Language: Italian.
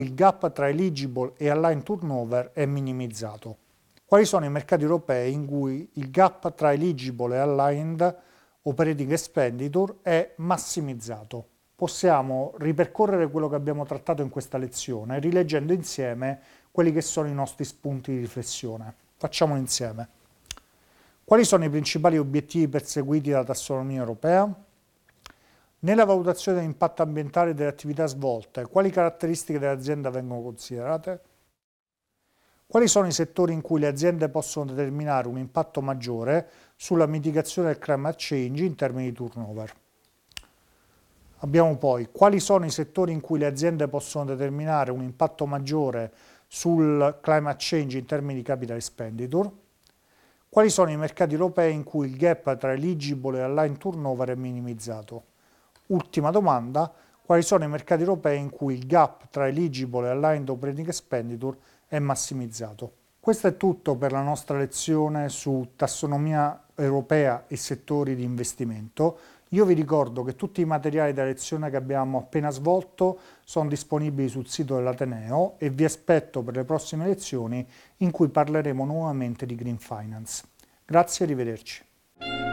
il gap tra eligible e aligned turnover è minimizzato. Quali sono i mercati europei in cui il gap tra eligible e aligned operating expenditure è massimizzato? Possiamo ripercorrere quello che abbiamo trattato in questa lezione rileggendo insieme quelli che sono i nostri spunti di riflessione. Facciamolo insieme. Quali sono i principali obiettivi perseguiti dalla tassonomia europea? Nella valutazione dell'impatto ambientale delle attività svolte, quali caratteristiche dell'azienda vengono considerate? Quali sono i settori in cui le aziende possono determinare un impatto maggiore sulla mitigazione del climate change in termini di turnover? Abbiamo poi quali sono i settori in cui le aziende possono determinare un impatto maggiore sul climate change in termini di capital expenditure? Quali sono i mercati europei in cui il gap tra eligible e aligned turnover è minimizzato? Ultima domanda, quali sono i mercati europei in cui il gap tra eligible e aligned operating expenditure è massimizzato? Questo è tutto per la nostra lezione su tassonomia europea e settori di investimento. Io vi ricordo che tutti i materiali della lezione che abbiamo appena svolto sono disponibili sul sito dell'Ateneo e vi aspetto per le prossime lezioni in cui parleremo nuovamente di Green Finance. Grazie e arrivederci.